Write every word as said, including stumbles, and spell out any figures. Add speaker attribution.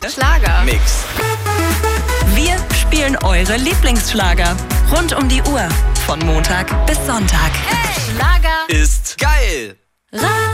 Speaker 1: Schlager.
Speaker 2: Mix.
Speaker 3: Wir spielen eure Lieblingsschlager. Rund um die Uhr. Von Montag bis Sonntag.
Speaker 1: Hey, Schlager
Speaker 2: Ist geil.
Speaker 3: Radio